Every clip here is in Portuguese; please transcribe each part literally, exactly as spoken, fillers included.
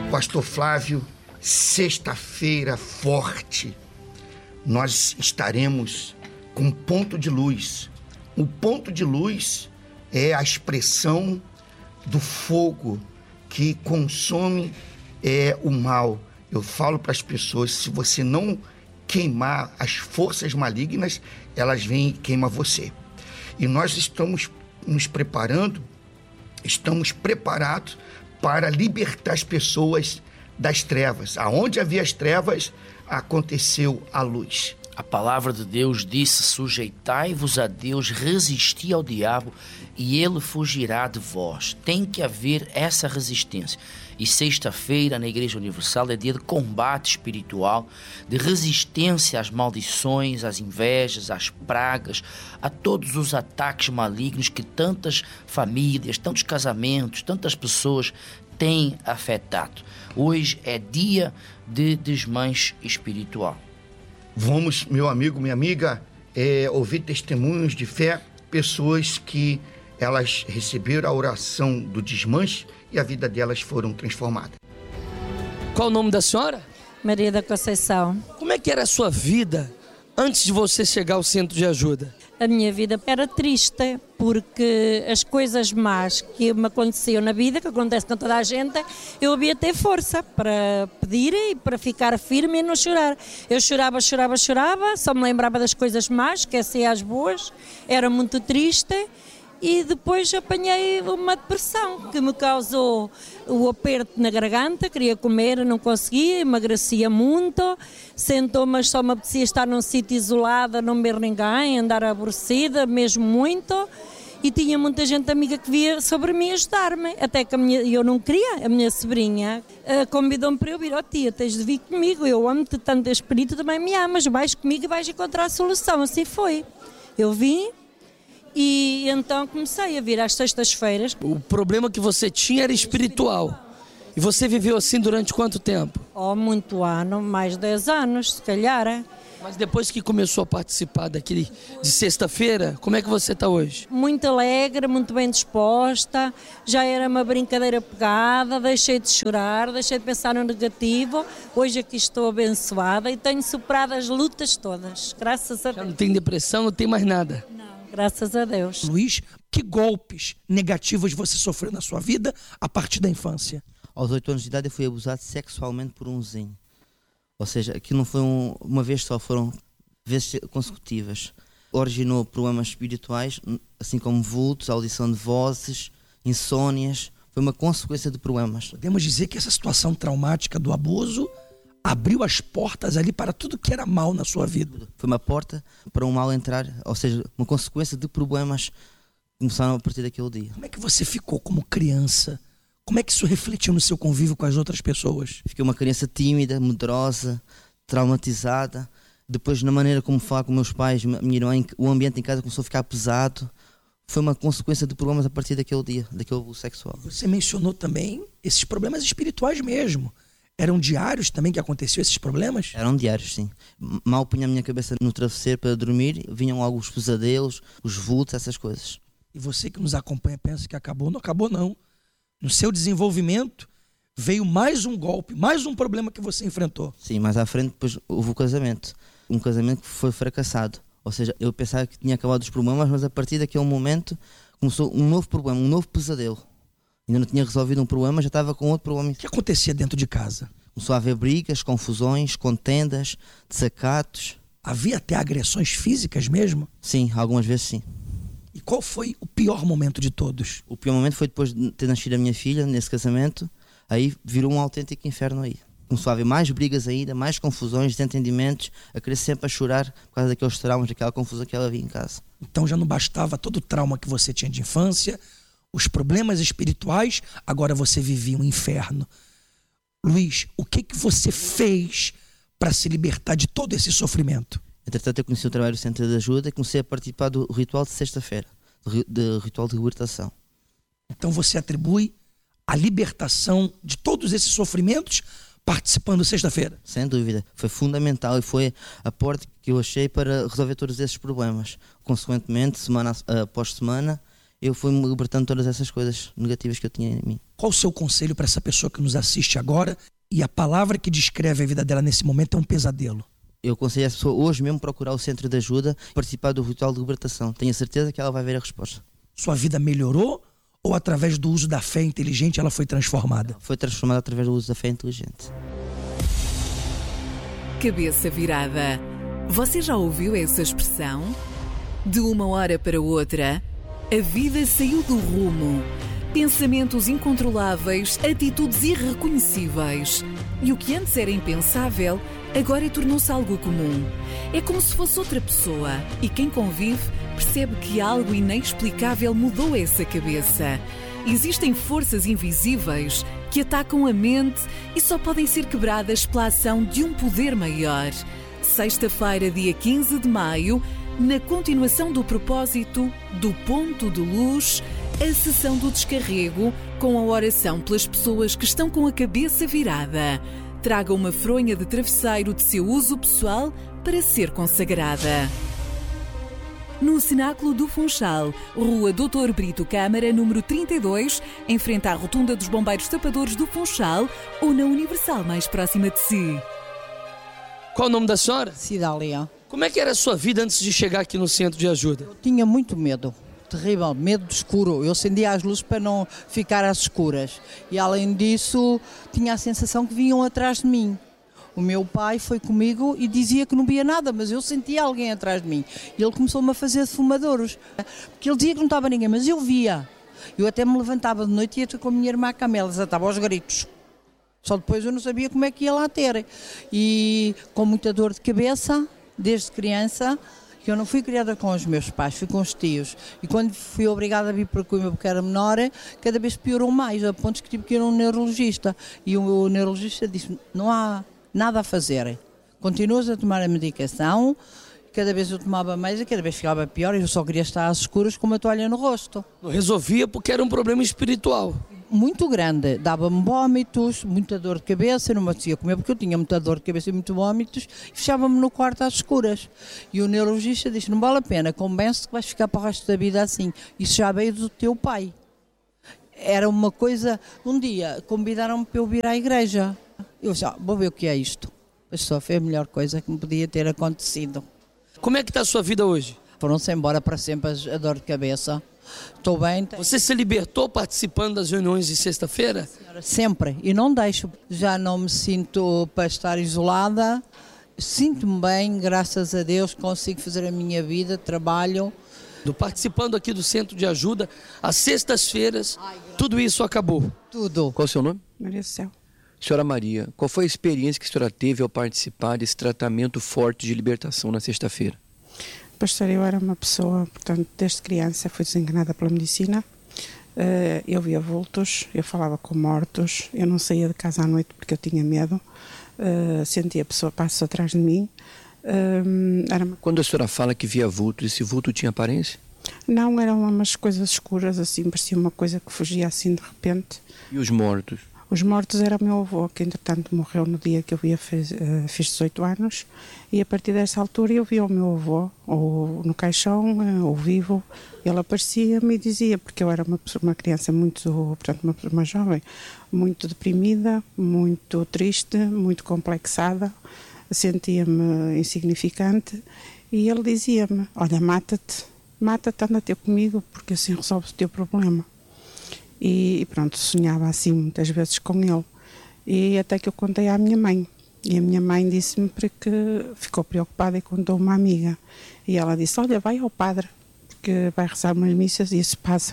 Pastor Flávio, sexta-feira forte, nós estaremos com um ponto de luz. O ponto de luz é a expressão do fogo que consome é, o mal. Eu falo para as pessoas, se você não queimar as forças malignas, elas vêm e queimam você. E nós estamos nos preparando, estamos preparados para libertar as pessoas das trevas. Aonde havia as trevas, aconteceu a luz. A palavra de Deus disse: sujeitai-vos a Deus, resisti ao diabo e ele fugirá de vós. Tem que haver essa resistência. E sexta-feira na Igreja Universal é dia de combate espiritual, de resistência às maldições, às invejas, às pragas, a todos os ataques malignos que tantas famílias, tantos casamentos, tantas pessoas têm afetado. Hoje é dia de desmanche espiritual. Vamos, meu amigo, minha amiga, é, ouvir testemunhos de fé, pessoas que elas receberam a oração do desmanche e a vida delas foram transformadas. Qual o nome da senhora? Maria da Conceição. Como é que era a sua vida antes de você chegar ao centro de ajuda? A minha vida era triste, porque as coisas más que me aconteciam na vida, que acontece com toda a gente, eu havia ter força para pedir e para ficar firme e não chorar. Eu chorava, chorava, chorava, só me lembrava das coisas más, esquecia as boas, era muito triste. E depois apanhei uma depressão que me causou o aperto na garganta, queria comer, não conseguia, emagrecia muito, sintomas, só me apetecia estar num sítio isolado, não ver ninguém, andar aborrecida, mesmo muito, e tinha muita gente amiga que via sobre mim ajudar-me, até que a minha, eu não queria, a minha sobrinha uh, convidou-me para eu vir: ó tia, tens de vir comigo, eu amo-te tanto, espírito também me amas, vais comigo e vais encontrar a solução. Assim foi, eu vim. E então comecei a vir às sextas-feiras. O problema que você tinha era espiritual. E você viveu assim durante quanto tempo? Oh, muito ano, mais de dez anos, se calhar. Mas depois que começou a participar daquele de sexta-feira, como é que você está hoje? Muito alegre, muito bem disposta, já era uma brincadeira pegada, deixei de chorar, deixei de pensar no negativo. Hoje aqui estou abençoada e tenho superado as lutas todas, graças a Deus. Já não tem depressão, não tem mais nada? Não. Graças a Deus. Luiz, que golpes negativos você sofreu na sua vida a partir da infância? Aos oito anos de idade eu fui abusado sexualmente por um vizinho. Ou seja, aquilo não foi um, uma vez só, foram vezes consecutivas. Originou problemas espirituais, assim como vultos, audição de vozes, insônias. Foi uma consequência de problemas. Podemos dizer que essa situação traumática do abuso abriu as portas ali para tudo que era mal na sua vida. Foi uma porta para um mal entrar, ou seja, uma consequência de problemas que começaram a partir daquele dia. Como é que você ficou como criança? Como é que isso refletiu no seu convívio com as outras pessoas? Fiquei uma criança tímida, medrosa, traumatizada. Depois, na maneira como falar com meus pais, minha irmã, o ambiente em casa começou a ficar pesado. Foi uma consequência de problemas a partir daquele dia, daquele abuso sexual. Você mencionou também esses problemas espirituais mesmo. Eram diários também que aconteciam esses problemas? Eram diários, sim. Mal punha a minha cabeça no travesseiro para dormir, vinham logo os pesadelos, os vultos, essas coisas. E você que nos acompanha pensa que acabou? Não acabou, não. No seu desenvolvimento veio mais um golpe, mais um problema que você enfrentou. Sim, mais à frente depois houve o casamento. Um casamento que foi fracassado. Ou seja, eu pensava que tinha acabado os problemas, mas a partir daquele momento começou um novo problema, um novo pesadelo. Ainda não tinha resolvido um problema, já estava com outro problema. O que acontecia dentro de casa? Começou a haver brigas, confusões, contendas, desacatos. Havia até agressões físicas mesmo? Sim, algumas vezes sim. E qual foi o pior momento de todos? O pior momento foi depois de ter nascido a minha filha, nesse casamento. Aí virou um autêntico inferno aí. Começou a haver mais brigas ainda, mais confusões, desentendimentos, a querer sempre a chorar por causa daqueles traumas, daquela confusão que ela havia em casa. Então já não bastava todo o trauma que você tinha de infância, os problemas espirituais, agora você vivia um inferno. Luiz, o que, que você fez para se libertar de todo esse sofrimento? Entretanto, eu conheci o trabalho do Centro de Ajuda e comecei a participar do ritual de sexta-feira, do ritual de libertação. Então você atribui a libertação de todos esses sofrimentos participando sexta-feira? Sem dúvida. Foi fundamental e foi a porta que eu achei para resolver todos esses problemas. Consequentemente, semana após semana, eu fui-me libertando de todas essas coisas negativas que eu tinha em mim. Qual o seu conselho para essa pessoa que nos assiste agora e a palavra que descreve a vida dela nesse momento é um pesadelo? Eu aconselho a pessoa hoje mesmo procurar o centro de ajuda, participar do ritual de libertação. Tenho a certeza que ela vai ver a resposta. Sua vida melhorou ou através do uso da fé inteligente ela foi transformada? Foi transformada através do uso da fé inteligente. Cabeça virada. Você já ouviu essa expressão? De uma hora para outra, a vida saiu do rumo. Pensamentos incontroláveis, atitudes irreconhecíveis. E o que antes era impensável, agora tornou-se algo comum. É como se fosse outra pessoa. E quem convive percebe que algo inexplicável mudou essa cabeça. Existem forças invisíveis que atacam a mente e só podem ser quebradas pela ação de um poder maior. Sexta-feira, dia quinze de maio, na continuação do propósito do Ponto de Luz, a sessão do descarrego com a oração pelas pessoas que estão com a cabeça virada. Traga uma fronha de travesseiro de seu uso pessoal para ser consagrada. No Cenáculo do Funchal, Rua doutor Brito Câmara, número trinta e dois, em frente à Rotunda dos Bombeiros Tapadores do Funchal, ou na Universal mais próxima de si. Qual o nome da senhora? Cidália. Como é que era a sua vida antes de chegar aqui no centro de ajuda? Eu tinha muito medo, terrível, medo de escuro. Eu acendia as luzes para não ficar às escuras. E além disso, tinha a sensação que vinham atrás de mim. O meu pai foi comigo e dizia que não via nada, mas eu sentia alguém atrás de mim. E ele começou-me a fazer de fumadouros. Porque ele dizia que não estava ninguém, mas eu via. Eu até me levantava de noite e ia com a minha irmã Camela, já estava aos gritos. Só depois eu não sabia como é que ia lá ter. E com muita dor de cabeça, desde criança, que eu não fui criada com os meus pais, fui com os tios. E quando fui obrigada a vir para Coimbra porque era menor, cada vez piorou mais, a ponto que tive que ir a um neurologista. E o neurologista disse, não há nada a fazer. Continuas a tomar a medicação, cada vez eu tomava mais e cada vez ficava pior e eu só queria estar às escuras com uma toalha no rosto. Não resolvia porque era um problema espiritual. Muito grande, dava-me vómitos, muita dor de cabeça, eu não me conseguia comer porque eu tinha muita dor de cabeça e muito vómitos e fechava-me no quarto às escuras. E o neurologista disse, não vale a pena, convence-te que vais ficar para o resto da vida assim. Isso já veio do teu pai. Era uma coisa, um dia convidaram-me para eu vir à igreja. Eu disse, ah, vou ver o que é isto. Mas só foi a melhor coisa que me podia ter acontecido. Como é que está a sua vida hoje? Foram-se embora para sempre a dor de cabeça. Estou bem. Você se libertou participando das reuniões de sexta-feira? Sempre. E não deixo. Já não me sinto para estar isolada. Sinto-me bem, graças a Deus, consigo fazer a minha vida, trabalho. Participando aqui do Centro de Ajuda, às sextas-feiras, tudo isso acabou. Tudo. Qual é o seu nome? Maria do Céu. Senhora Maria, qual foi a experiência que a senhora teve ao participar desse tratamento forte de libertação na sexta-feira? Pastor, eu era uma pessoa, portanto, desde criança fui desenganada pela medicina. Uh, eu via vultos, eu falava com mortos, eu não saía de casa à noite porque eu tinha medo, uh, sentia pessoa passos atrás de mim. Uh, era uma... Quando a senhora fala que via vultos, esse vulto tinha aparência? Não, eram umas coisas escuras, assim, parecia uma coisa que fugia assim de repente. E os mortos? Os mortos era o meu avô, que entretanto morreu no dia que eu ia, fiz, uh, fiz dezoito anos, e a partir dessa altura eu via o meu avô, ou no caixão, uh, ou vivo, ele aparecia-me e dizia, porque eu era uma, uma criança muito, portanto uma, uma jovem, muito deprimida, muito triste, muito complexada, sentia-me insignificante, e ele dizia-me, olha, mata-te, mata-te, anda ter comigo, porque assim resolves o teu problema. E pronto, sonhava assim muitas vezes com ele. E até que eu contei à minha mãe. E a minha mãe disse-me porque ficou preocupada e contou uma amiga. E ela disse, olha, vai ao padre, porque vai rezar umas missas e isso passa.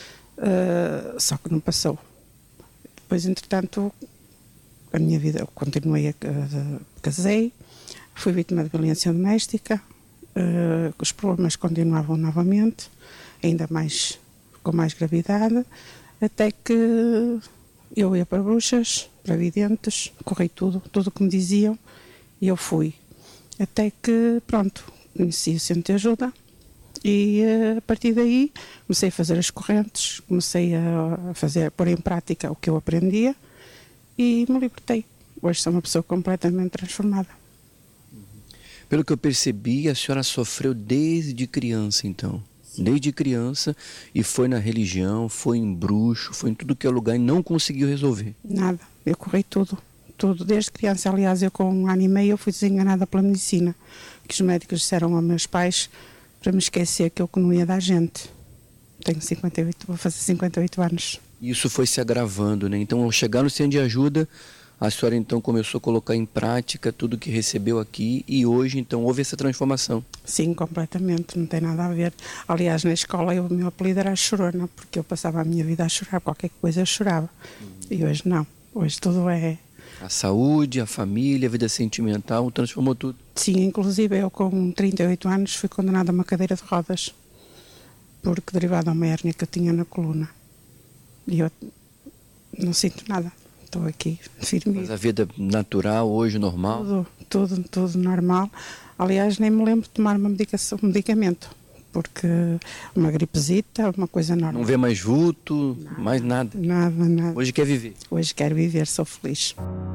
Uh, só que não passou. Depois, entretanto, a minha vida, eu continuei, a, a, casei, fui vítima de violência doméstica, uh, os problemas continuavam novamente, ainda mais, com mais gravidade, até que eu ia para bruxas, para videntes, corri tudo, tudo o que me diziam, e eu fui. Até que, pronto, conheci o Centro de Ajuda, e a partir daí comecei a fazer as correntes, comecei a fazer, a pôr em prática o que eu aprendia, e me libertei. Hoje sou uma pessoa completamente transformada. Pelo que eu percebi, a senhora sofreu desde criança, então? desde criança, e foi na religião, foi em bruxo, foi em tudo que é lugar e não conseguiu resolver. Nada, eu corri tudo, tudo, desde criança. Aliás, eu com um ano e meio eu fui desenganada pela medicina, que os médicos disseram aos meus pais para me esquecer que eu não ia dar gente. Tenho cinquenta e oito, vou fazer cinquenta e oito anos. Isso foi se agravando, né? Então, ao chegar no centro de ajuda, a senhora então começou a colocar em prática tudo que recebeu aqui e hoje então houve essa transformação. Sim, completamente, não tem nada a ver. Aliás, na escola eu, o meu apelido era a chorona, porque eu passava a minha vida a chorar, qualquer coisa eu chorava. Uhum. E hoje não, hoje tudo é... A saúde, a família, a vida sentimental, transformou tudo. Sim, inclusive eu com trinta e oito anos fui condenada a uma cadeira de rodas, porque derivado a uma hérnia que eu tinha na coluna. E eu não sinto nada. Estou aqui, firme. Mas a vida natural, hoje, normal? Tudo, tudo, tudo normal. Aliás, nem me lembro de tomar uma medicação, um medicamento, porque uma gripezita, uma coisa normal. Não vê mais vulto, nada, mais nada? Nada, nada. Hoje quer viver? Hoje quero viver, sou feliz.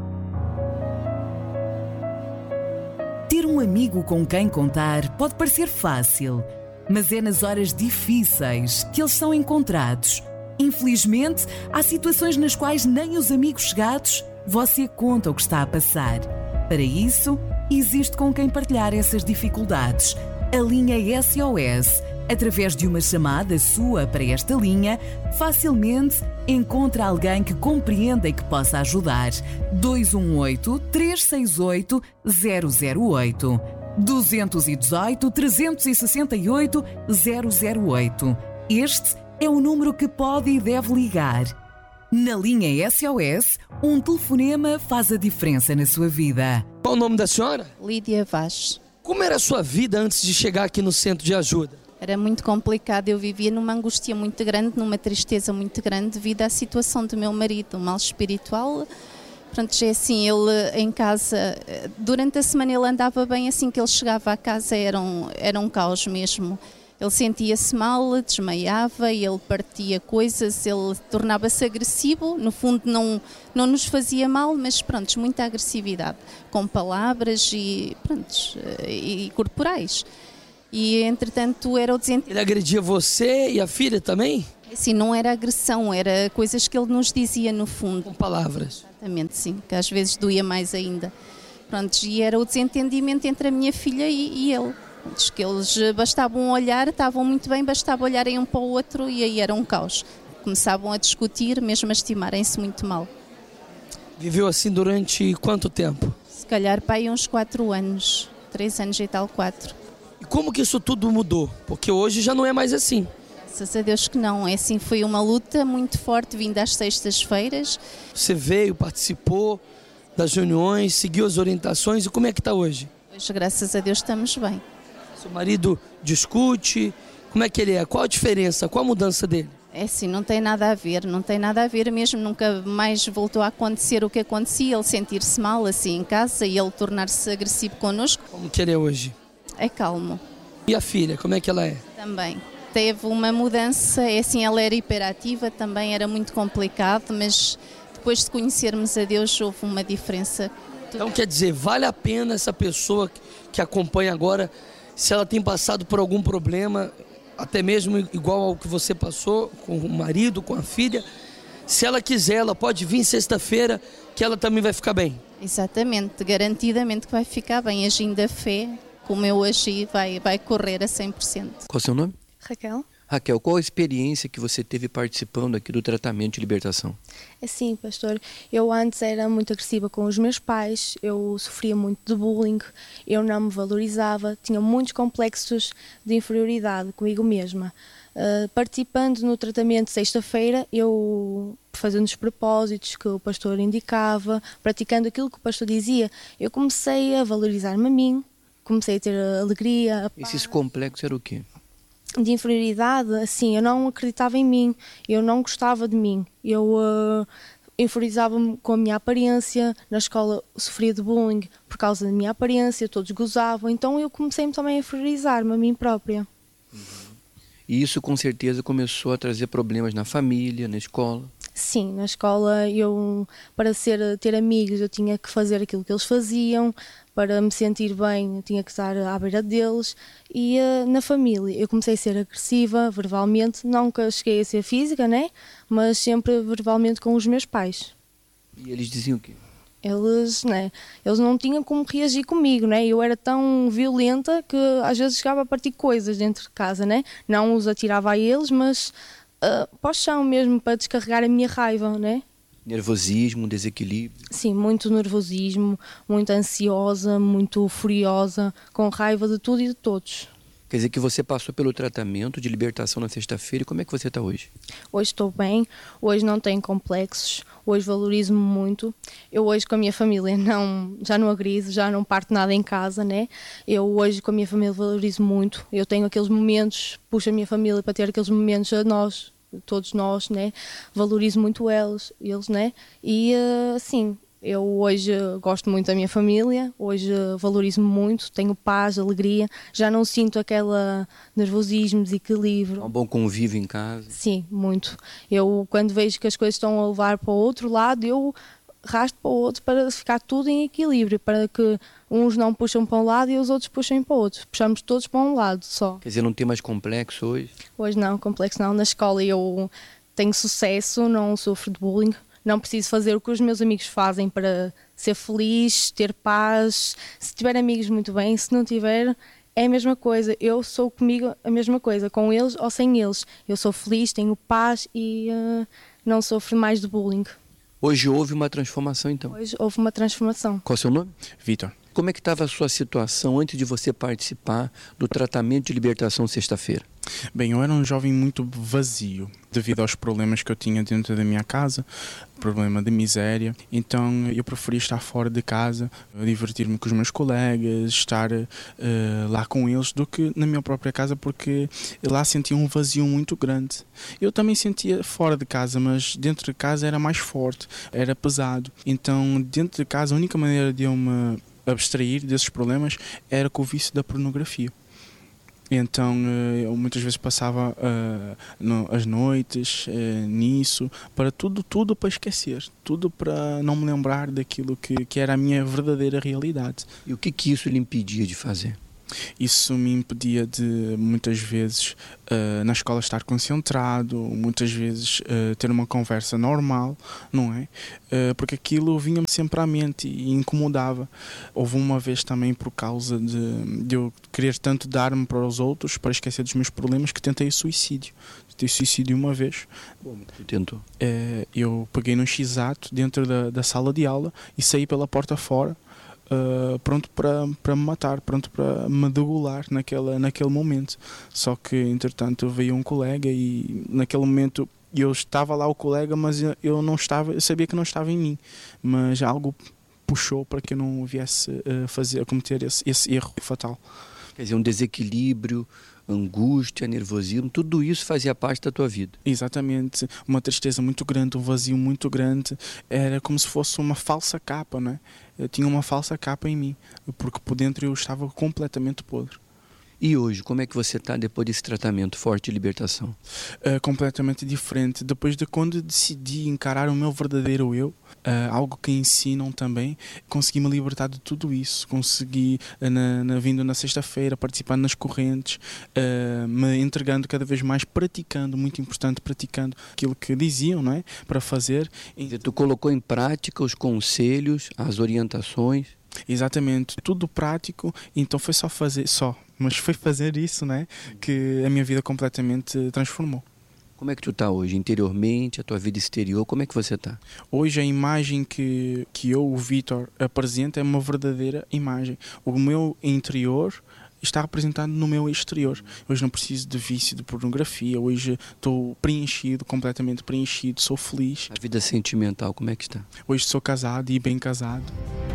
Ter um amigo com quem contar pode parecer fácil, mas é nas horas difíceis que eles são encontrados. Infelizmente, há situações nas quais nem os amigos chegados você conta o que está a passar. Para isso, existe com quem partilhar essas dificuldades. A linha S O S, através de uma chamada sua para esta linha, facilmente encontra alguém que compreenda e que possa ajudar. dois um oito, três seis oito, zero zero oito. dois um oito, três seis oito, zero zero oito. Este é o número que pode e deve ligar. Na linha S O S, um telefonema faz a diferença na sua vida. Qual o nome da senhora? Lídia Vaz. Como era a sua vida antes de chegar aqui no centro de ajuda? Era muito complicado, eu vivia numa angústia muito grande, numa tristeza muito grande devido à situação do meu marido, o mal espiritual. Pronto, é assim, ele em casa, durante a semana ele andava bem, assim que ele chegava à casa era um, era um caos mesmo. Ele sentia-se mal, desmaiava, ele partia coisas, ele tornava-se agressivo, no fundo não, não nos fazia mal, mas pronto, muita agressividade, com palavras e, pronto, e, e corporais. E entretanto era o desentendido. Ele agredia você e a filha também? Assim, não era agressão, era coisas que ele nos dizia no fundo. Com palavras? Exatamente, sim, que às vezes doía mais ainda. Pronto, e era o desentendimento entre a minha filha e, e ele. Diz que eles bastavam olhar, estavam muito bem, bastava olharem um para o outro e aí era um caos. Começavam a discutir, mesmo a estimarem-se muito mal. Viveu assim durante quanto tempo? Se calhar para aí uns quatro anos, três anos e tal, quatro. E como que isso tudo mudou? Porque hoje já não é mais assim. Graças a Deus que não, é assim, foi uma luta muito forte, vinda às sextas-feiras. Você veio, participou das reuniões, seguiu as orientações e como é que está hoje? Hoje, graças a Deus, estamos bem. Seu marido discute, como é que ele é? Qual a diferença, qual a mudança dele? É assim, não tem nada a ver, não tem nada a ver mesmo, nunca mais voltou a acontecer o que acontecia, ele sentir-se mal assim em casa e ele tornar-se agressivo connosco. Como que ele é hoje? É calmo. E a filha, como é que ela é? Também. Teve uma mudança, é assim, ela era hiperativa, também era muito complicado, mas depois de conhecermos a Deus houve uma diferença. Então quer dizer, vale a pena essa pessoa que acompanha agora, se ela tem passado por algum problema, até mesmo igual ao que você passou com o marido, com a filha, se ela quiser, ela pode vir sexta-feira que ela também vai ficar bem. Exatamente, garantidamente que vai ficar bem, agindo a fé, como eu agi, vai, vai correr a cem por cento. Qual é o seu nome? Raquel. Raquel, qual a experiência que você teve participando aqui do tratamento de libertação? É sim, pastor. Eu antes era muito agressiva com os meus pais, eu sofria muito de bullying, eu não me valorizava, tinha muitos complexos de inferioridade comigo mesma. Uh, participando no tratamento sexta-feira, eu fazendo os propósitos que o pastor indicava, praticando aquilo que o pastor dizia, eu comecei a valorizar-me a mim, comecei a ter alegria. A paz. Esses complexos eram o quê? De inferioridade, assim, eu não acreditava em mim, eu não gostava de mim, eu uh, inferiorizava-me com a minha aparência, na escola sofria de bullying por causa da minha aparência, todos gozavam, então eu comecei também a inferiorizar-me a mim própria. Uhum. E isso com certeza começou a trazer problemas na família, na escola? Sim, na escola eu, para ser, ter amigos, eu tinha que fazer aquilo que eles faziam, para me sentir bem, eu tinha que estar à beira deles. E uh, na família, eu comecei a ser agressiva, verbalmente, nunca cheguei a ser física, né? Mas sempre verbalmente com os meus pais. E eles diziam o quê? Eles, né, eles não tinham como reagir comigo, né? Eu era tão violenta que às vezes chegava a partir coisas dentro de casa, né? Não os atirava a eles, mas uh, para o chão mesmo, para descarregar a minha raiva, né? Nervosismo, desequilíbrio? Sim, muito nervosismo, muito ansiosa, muito furiosa, com raiva de tudo e de todos. Quer dizer que você passou pelo tratamento de libertação na sexta-feira, e como é que você está hoje? Hoje estou bem, hoje não tenho complexos, hoje valorizo-me muito. Eu hoje com a minha família não, já não agrido, já não parto nada em casa, né? Eu hoje com a minha família valorizo muito. Eu tenho aqueles momentos, puxo a minha família para ter aqueles momentos a nós, todos nós, né? Valorizo muito eles, eles, né? E assim, eu hoje gosto muito da minha família, hoje valorizo-me muito, tenho paz, alegria, já não sinto aquele nervosismo, desequilíbrio. Um bom convívio em casa? Sim, muito. Eu, quando vejo que as coisas estão a levar para o outro lado, eu rasto para o outro para ficar tudo em equilíbrio, para que uns não puxam para um lado e os outros puxem para o outro. Puxamos todos para um lado só. Quer dizer, não tem mais complexo hoje? Hoje não, complexo não. Na escola eu tenho sucesso, não sofro de bullying. Não preciso fazer o que os meus amigos fazem para ser feliz, ter paz. Se tiver amigos, muito bem. Se não tiver, é a mesma coisa. Eu sou comigo a mesma coisa, com eles ou sem eles. Eu sou feliz, tenho paz e uh, não sofro mais de bullying. Hoje houve uma transformação, então? Hoje houve uma transformação. Qual é o seu nome? Vitor. Como é que estava a sua situação antes de você participar do tratamento de libertação sexta-feira? Bem, eu era um jovem muito vazio devido aos problemas que eu tinha dentro da minha casa, problema de miséria. Então eu preferia estar fora de casa, divertir-me com os meus colegas, estar uh, lá com eles do que na minha própria casa, porque lá sentia um vazio muito grande. Eu também sentia fora de casa, mas dentro de casa era mais forte, era pesado. Então dentro de casa a única maneira de eu me abstrair desses problemas era com o vício da pornografia. Então eu muitas vezes passava uh, no, as noites uh, nisso, para tudo, tudo para esquecer, tudo para não me lembrar daquilo que, que era a minha verdadeira realidade. E o que que isso lhe impedia de fazer? Isso me impedia de, muitas vezes, uh, na escola estar concentrado, muitas vezes uh, ter uma conversa normal, não é? Uh, porque aquilo vinha-me sempre à mente e incomodava. Houve uma vez também por causa de, de eu querer tanto dar-me para os outros, para esquecer dos meus problemas, que tentei suicídio. Tentei suicídio uma vez. Como tu tentou? Uh, eu peguei num X-ato dentro da, da sala de aula e saí pela porta fora. Uh, pronto para, para me matar, pronto para me degolar naquela, naquele momento. Só que, entretanto, veio um colega e naquele momento eu estava lá o colega, mas eu não estava, eu sabia que não estava em mim, mas algo puxou para que eu não viesse a, fazer, a cometer esse, esse erro fatal. Quer dizer, um desequilíbrio, angústia, nervosismo, tudo isso fazia parte da tua vida. Exatamente, uma tristeza muito grande, um vazio muito grande, era como se fosse uma falsa capa, não é? Eu tinha uma falsa capa em mim, porque por dentro eu estava completamente podre. E hoje, como é que você está depois desse tratamento forte de libertação? Uh, completamente diferente. Depois de quando decidi encarar o meu verdadeiro eu, uh, algo que ensinam também, consegui me libertar de tudo isso. Consegui, uh, na, na, vindo na sexta-feira, participando nas correntes, uh, me entregando cada vez mais, praticando, muito importante, praticando aquilo que diziam, não é? Para fazer. E tu colocou em prática os conselhos, as orientações? Exatamente, tudo prático, então foi só fazer, só, mas foi fazer isso, né, que a minha vida completamente transformou. Como é que tu está hoje, interiormente, a tua vida exterior, como é que você está? Hoje a imagem que, que eu, o Vitor, apresento é uma verdadeira imagem. O meu interior está representado no meu exterior. Hoje não preciso de vício de pornografia, hoje estou preenchido, completamente preenchido, sou feliz. A vida sentimental, como é que está? Hoje sou casado e bem casado.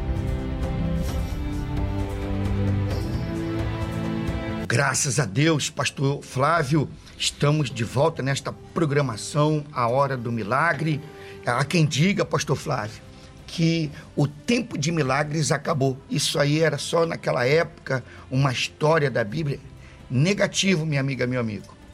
Graças a Deus, pastor Flávio, estamos de volta nesta programação, A Hora do Milagre. Há quem diga, pastor Flávio, que o tempo de milagres acabou. Isso aí era só naquela época uma história da Bíblia. Negativo, minha amiga, meu amigo.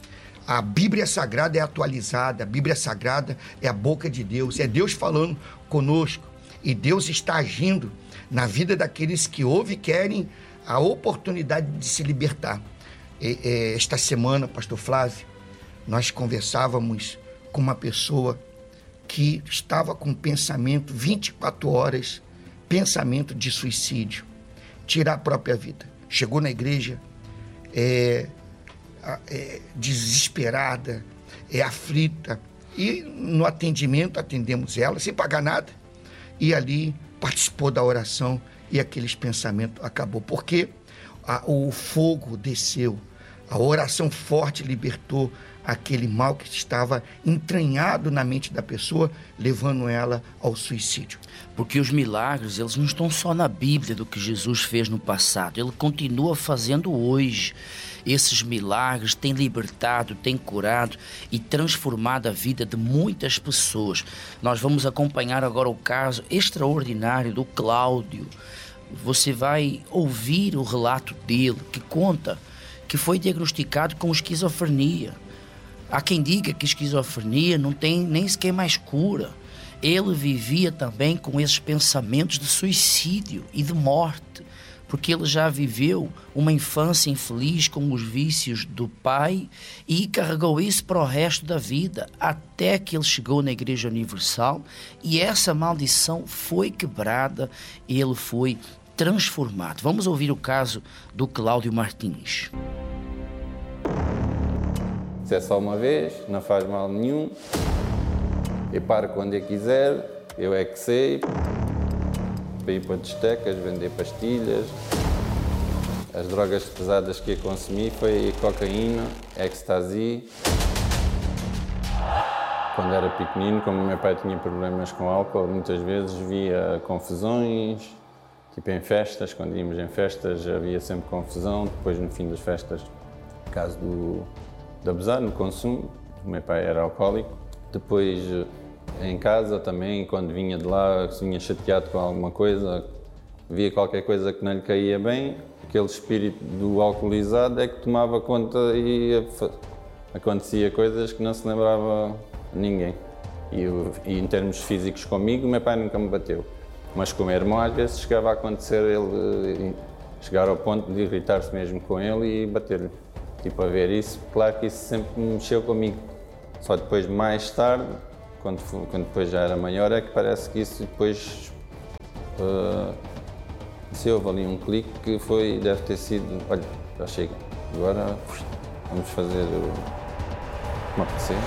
A Bíblia Sagrada é atualizada, a Bíblia Sagrada é a boca de Deus, é Deus falando conosco. E Deus está agindo na vida daqueles que ouvem e querem a oportunidade de se libertar. E, e, esta semana, pastor Flávio, nós conversávamos com uma pessoa que estava com pensamento vinte e quatro horas, pensamento de suicídio, tirar a própria vida. Chegou na igreja é, é, desesperada, é aflita, e no atendimento atendemos ela sem pagar nada, e ali participou da oração e aqueles pensamentos acabou, porque a, o fogo desceu, a oração forte libertou aquele mal que estava entranhado na mente da pessoa, levando ela ao suicídio. Porque os milagres, eles não estão só na Bíblia do que Jesus fez no passado, ele continua fazendo hoje. Esses milagres têm libertado, têm curado e transformado a vida de muitas pessoas. Nós vamos acompanhar agora o caso extraordinário do Cláudio. Você vai ouvir o relato dele, que conta que foi diagnosticado com esquizofrenia. Há quem diga que esquizofrenia não tem nem sequer mais cura. Ele vivia também com esses pensamentos de suicídio e de morte, porque ele já viveu uma infância infeliz com os vícios do pai e carregou isso para o resto da vida, até que ele chegou na Igreja Universal e essa maldição foi quebrada e ele foi transformado. Vamos ouvir o caso do Cláudio Martins. Se é só uma vez, não faz mal nenhum. Eu paro quando eu quiser, eu é que sei. Para ir para discotecas, vender pastilhas. As drogas pesadas que eu consumi foi cocaína, ecstasy. Quando era pequenino, como meu pai tinha problemas com álcool, muitas vezes via confusões. Tipo em festas, quando íamos em festas havia sempre confusão. Depois, no fim das festas, no caso do... de abusar no consumo, o meu pai era alcoólico. Depois, em casa também, quando vinha de lá, vinha chateado com alguma coisa, via qualquer coisa que não lhe caía bem, aquele espírito do alcoolizado é que tomava conta e acontecia coisas que não se lembrava a ninguém. E, eu, e em termos físicos comigo, o meu pai nunca me bateu. Mas com o meu irmão, às vezes chegava a acontecer ele chegar ao ponto de irritar-se mesmo com ele e bater-lhe. Tipo, a ver isso, claro que isso sempre mexeu comigo. Só depois, mais tarde, quando, quando depois já era maior, é que parece que isso depois... Uh, se houve ali um clique que foi, deve ter sido... Olha, já chega. Agora vamos fazer o... como acontecer.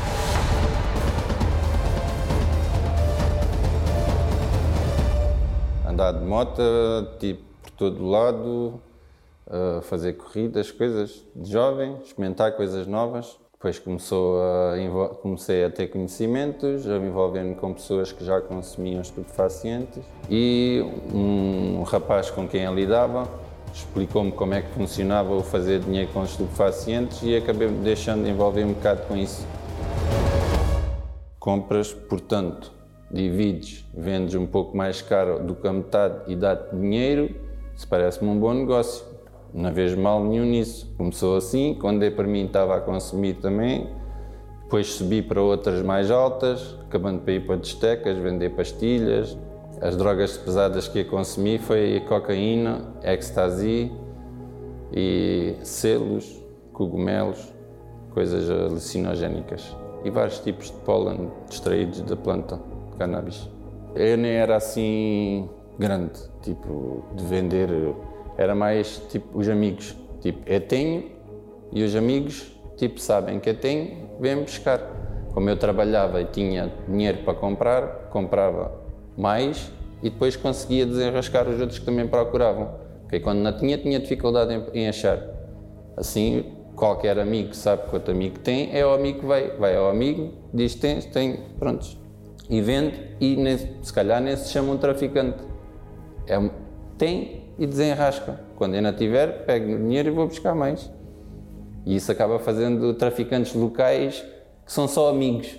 Andar de moto, tipo, por todo lado... Uh, fazer corridas, coisas de jovem, experimentar coisas novas. Depois começou a, comecei a ter conhecimentos, a me envolver-me com pessoas que já consumiam estupefacientes. E um rapaz com quem eu lidava explicou-me como é que funcionava o fazer dinheiro com estupefacientes e acabei deixando de envolver um bocado com isso. Compras, portanto, divides, vendes um pouco mais caro do que a metade e dá-te dinheiro, isso parece-me um bom negócio. Não vejo mal nenhum nisso. Começou assim, quando eu para mim estava a consumir também, depois subi para outras mais altas, acabando para ir para discotecas, vender pastilhas. As drogas pesadas que eu consumi foi cocaína, ecstasy e selos, cogumelos, coisas alucinogénicas e vários tipos de pólen extraídos da planta de cannabis. Eu nem era assim grande, tipo, de vender. Era mais, tipo, os amigos. Tipo, eu tenho e os amigos, tipo, sabem que eu tenho, vêm buscar. Como eu trabalhava e tinha dinheiro para comprar, comprava mais e depois conseguia desenrascar os outros que também procuravam. Porque quando não tinha, tinha dificuldade em, em achar. Assim, qualquer amigo que sabe quanto amigo tem, é o amigo que vai. Vai ao amigo, diz tem, tem, prontos. E vende e nem, se calhar nem se chama um traficante. É, tem e desenrasca. Quando ainda tiver, pego o dinheiro e vou buscar mais. E isso acaba fazendo traficantes locais que são só amigos.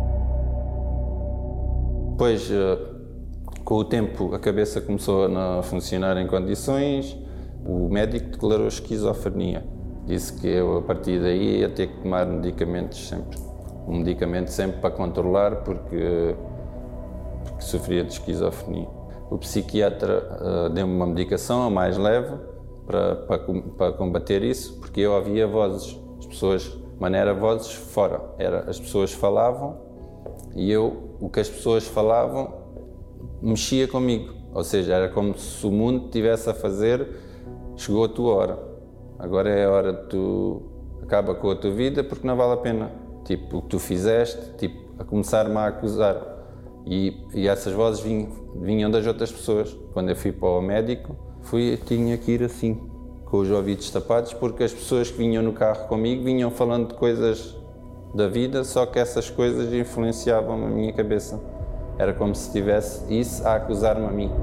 Depois, com o tempo, a cabeça começou a não funcionar em condições. O médico declarou esquizofrenia. Disse que eu, a partir daí, ia ter que tomar medicamentos sempre. Um medicamento sempre para controlar, porque, porque sofria de esquizofrenia. O psiquiatra uh, deu-me uma medicação, a mais leve, para, para, para combater isso, porque eu ouvia vozes. As pessoas, mas não era vozes fora, era, as pessoas falavam e eu, o que as pessoas falavam, mexia comigo. Ou seja, era como se o mundo estivesse a fazer, chegou a tua hora. Agora é a hora de tu acaba com a tua vida porque não vale a pena. Tipo, o que tu fizeste, tipo, a começar-me a acusar. E, e essas vozes vinham, vinham das outras pessoas. Quando eu fui para o médico, fui, tinha que ir assim, com os ouvidos tapados, porque as pessoas que vinham no carro comigo vinham falando de coisas da vida, só que essas coisas influenciavam a minha cabeça. Era como se tivesse isso a acusar-me a mim.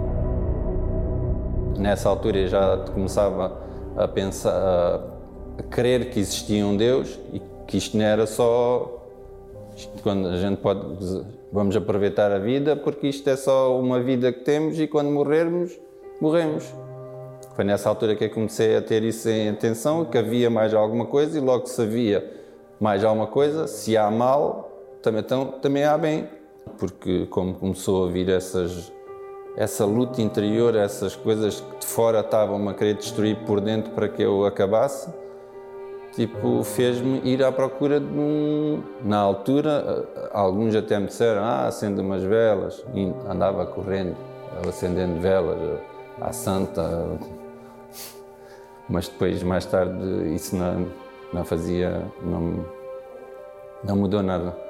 Nessa altura eu já começava a pensar, a crer que existia um Deus e que isto não era só, quando a gente pode, vamos aproveitar a vida, porque isto é só uma vida que temos e quando morrermos, morremos. Foi nessa altura que eu comecei a ter isso em atenção, que havia mais alguma coisa e logo se havia mais alguma coisa, se há mal, também, então, também há bem. Porque como começou a vir essas, essa luta interior, essas coisas que de fora estavam a querer destruir por dentro para que eu acabasse, tipo, fez-me ir à procura de um... Na altura, alguns até me disseram, ah, acende umas velas, e andava correndo, acendendo velas, à santa, mas depois, mais tarde, isso não, não fazia, não, não mudou nada.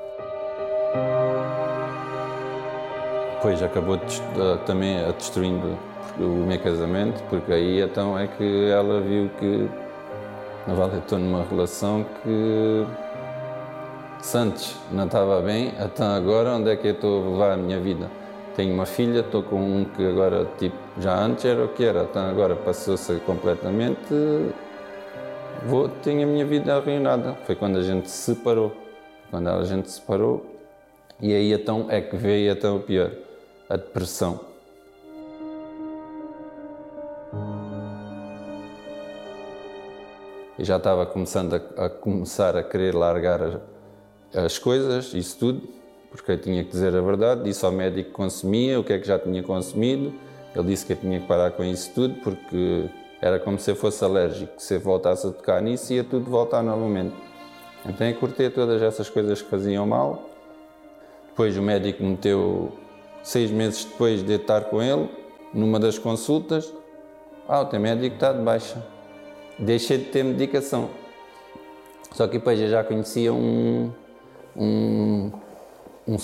Depois acabou também a destruindo o meu casamento, porque aí então é que ela viu que, na verdade, estou numa relação que, se antes não estava bem, então agora onde é que eu estou a levar a minha vida? Tenho uma filha, estou com um que agora, tipo, já antes era o que era, então agora passou-se completamente, vou, tenho a minha vida arruinada. Foi quando a gente se separou, quando a gente se separou, e aí então é que veio até o pior. A depressão. Eu já estava começando a, a começar a querer largar as, as coisas, isso tudo, porque eu tinha que dizer a verdade, disse ao médico que consumia, o que é que já tinha consumido, ele disse que eu tinha que parar com isso tudo, porque era como se eu fosse alérgico, se eu voltasse a tocar nisso ia tudo voltar novamente. Então eu cortei todas essas coisas que faziam mal, depois o médico meteu... Seis meses depois de estar com ele, numa das consultas, ah, o teu médico está de baixa. Deixei de ter medicação. Só que depois eu já conhecia um, um,